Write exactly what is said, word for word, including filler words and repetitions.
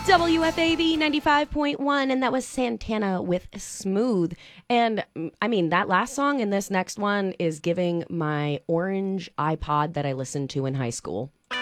W F A B ninety-five point one, and that was Santana with Smooth. And I mean, that last song and this next one is giving my orange iPod that I listened to in high school.